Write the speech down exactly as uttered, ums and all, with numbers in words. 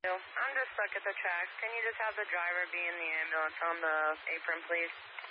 I'm just stuck at the track. Can you just have the driver be in the ambulance on the apron, please?